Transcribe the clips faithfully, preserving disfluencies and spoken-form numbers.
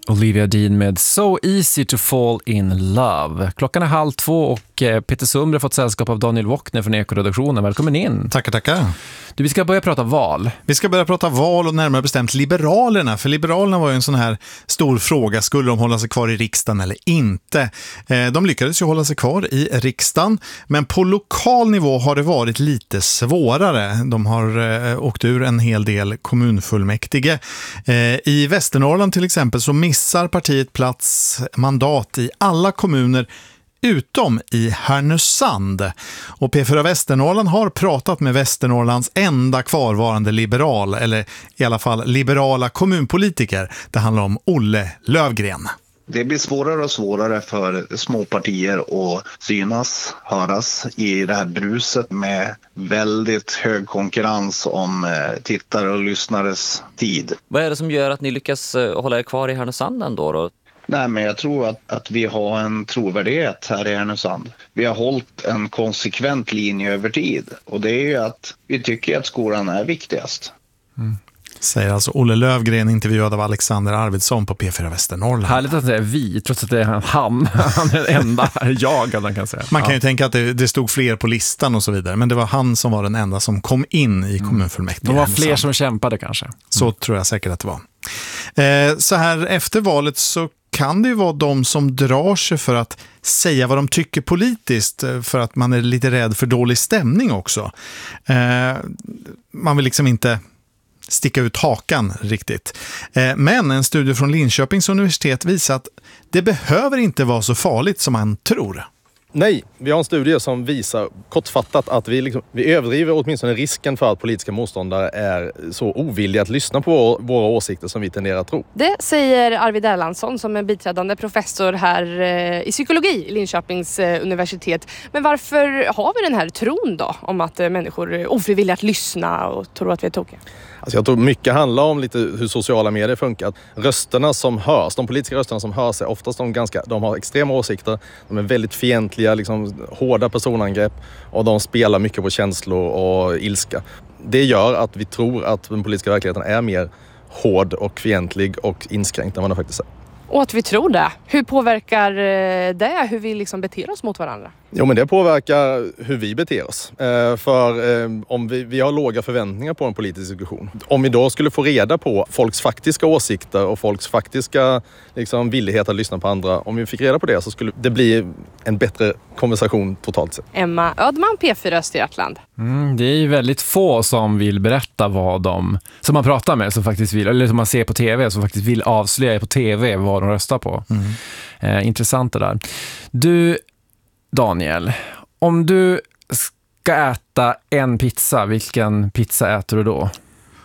Olivia Dean med So Easy to Fall in Love. Klockan är halv två och Peter Sundberg har fått sällskap av Daniel Wockner från Ekoredaktionen. Välkommen in. Tackar, tackar. Du, vi ska börja prata val. Vi ska börja prata val och närmare bestämt Liberalerna. För Liberalerna var ju en sån här stor fråga. Skulle de hålla sig kvar i riksdagen eller inte? De lyckades ju hålla sig kvar i riksdagen. Men på lokal nivå har det varit lite svårare. De har åkt ur en hel del kommunfullmäktige. I Västernorrland till exempel så missar partiet plats mandat i alla kommuner utom i Härnösand. Och P fyra Västernorrland har pratat med Västernorrlands enda kvarvarande liberal, eller i alla fall liberala kommunpolitiker. Det handlar om Olle Lövgren. Det blir svårare och svårare för små partier att synas, höras i det här bruset med väldigt hög konkurrens om tittare och lyssnares tid. Vad är det som gör att ni lyckas hålla er kvar i Härnösand ändå då? Nej, men jag tror att, att vi har en trovärdighet här i Härnösand. Vi har hållit en konsekvent linje över tid. Och det är ju att vi tycker att skolan är viktigast. Mm. Säger alltså Olle Lövgren, intervjuad av Alexander Arvidsson på P fyra Västernorrland. Härligt att det är vi, trots att det är han. Han är den enda, jag man kan säga. Man kan ja. ju tänka att det, det stod fler på listan och så vidare. Men det var han som var den enda som kom in i kommunfullmäktige. Det var fler som kämpade kanske. Mm. Så tror jag säkert att det var. Eh, så här efter valet så kan det ju vara de som drar sig för att säga vad de tycker politiskt, för att man är lite rädd för dålig stämning också. Eh, man vill liksom inte sticka ut hakan riktigt. Eh, men en studie från Linköpings universitet visar att det behöver inte vara så farligt som man tror. Nej, vi har en studie som visar kortfattat att vi, liksom, vi överdriver åtminstone risken för att politiska motståndare är så ovilliga att lyssna på våra åsikter som vi tenderar att tro. Det säger Arvid Erlandsson som är biträdande professor här i psykologi i Linköpings universitet. Men varför har vi den här tron då om att människor är ofrivilliga att lyssna och tror att vi är tokiga? Alltså jag tror mycket handlar om lite hur sociala medier funkar. Rösterna som hörs, de politiska rösterna som hörs är oftast de ganska, de har extrema åsikter, de är väldigt fientliga, liksom hårda personangrepp och de spelar mycket på känslor och ilska. Det gör att vi tror att den politiska verkligheten är mer hård och fientlig och inskränkt än vad den faktiskt är. Och att vi tror det. Hur påverkar det hur vi liksom beter oss mot varandra? Jo, men det påverkar hur vi beter oss. Eh, för eh, om vi, vi har låga förväntningar på en politisk diskussion. Om vi då skulle få reda på folks faktiska åsikter och folks faktiska liksom, villighet att lyssna på andra. Om vi fick reda på det så skulle det bli en bättre konversation totalt sett. Emma Ödman, P fyra Östergötland. Mm, det är ju väldigt få som vill berätta vad de, som man pratar med, som faktiskt vill, eller som man ser på tv, som faktiskt vill avslöja på tv vad de röstar på. Mm. Eh, intressant det där. Du, Daniel, om du ska äta en pizza, vilken pizza äter du då?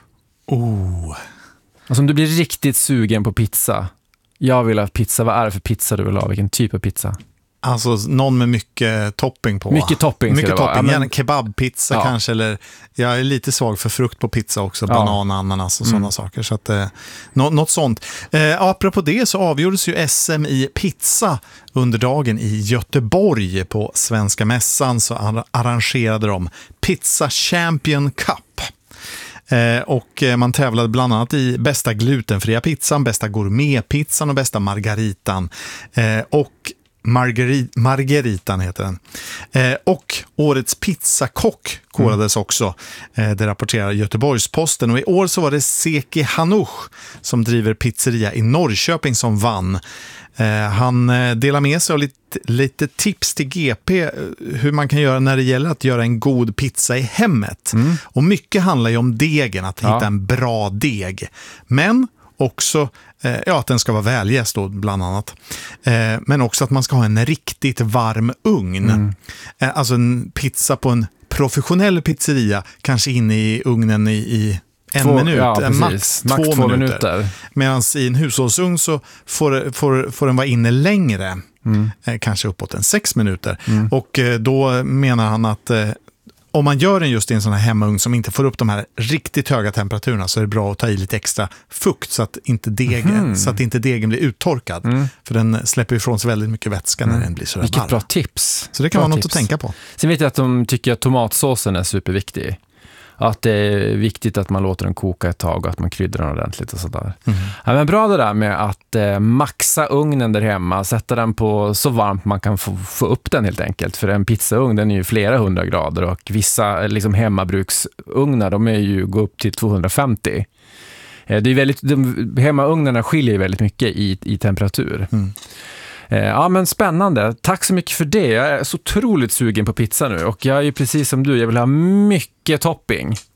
Oh. Alltså om du blir riktigt sugen på pizza, jag vill ha pizza, vad är det för pizza du vill ha? Vilken typ av pizza? Alltså någon med mycket topping på. Mycket topping mycket ska det vara. topping, ja, men... kebabpizza ja. kanske, eller jag är lite svag för frukt på pizza också, ja. banan, ananas och sådana mm. saker. Så att, eh, nå- något sånt. Eh, apropå det så avgjordes ju S M i pizza under dagen i Göteborg på Svenska mässan, så ar- arrangerade de Pizza Champion Cup. Eh, och man tävlade bland annat i bästa glutenfria pizzan, bästa gourmetpizzan och bästa margaritan. Eh, och Margari- Margaritan heter den. Eh, och årets pizzakock korades mm. också. Eh, det rapporterar Göteborgs-Posten. Och i år så var det Seki Hanouch som driver pizzeria i Norrköping som vann. Eh, han eh, delar med sig av lite, lite tips till G P hur man kan göra när det gäller att göra en god pizza i hemmet. Mm. Och mycket handlar ju om degen, att hitta ja. en bra deg. Men också eh, ja, att den ska vara väljäst då, bland annat. Eh, men också att man ska ha en riktigt varm ugn. Mm. Eh, alltså en pizza på en professionell pizzeria, kanske inne i ugnen i, i en två, minut, ja, eh, max, max två, två minuter. minuter. Medan i en hushållsugn så får, får, får den vara inne längre. Mm. Eh, kanske uppåt en sex minuter. Mm. Och eh, då menar han att eh, om man gör den just i en sån här hemmaugn som inte får upp de här riktigt höga temperaturerna, så är det bra att ta i lite extra fukt så att inte degen, mm. så att inte degen blir uttorkad. Mm. För den släpper ifrån sig väldigt mycket vätska mm. när den blir så där Vilket varm. bra tips. Så det kan bra vara något tips. att tänka på. Sen vet jag att de tycker att tomatsåsen är superviktig. Att det är viktigt att man låter den koka ett tag och att man kryddar den ordentligt och sådär. Mm. Ja, men bra det där med att eh, maxa ugnen där hemma, sätta den på så varmt man kan få, få upp den helt enkelt. För en pizzaugn, den är ju flera hundra grader och vissa liksom, hemmabruksugnar, de är ju gå upp till tvåhundrafemtio. Eh, det är väldigt, de, hemmaugnarna skiljer väldigt mycket i, i temperatur. Mm. Ja, men spännande. Tack så mycket för det. Jag är så otroligt sugen på pizza nu och jag är ju precis som du, jag vill ha mycket topping.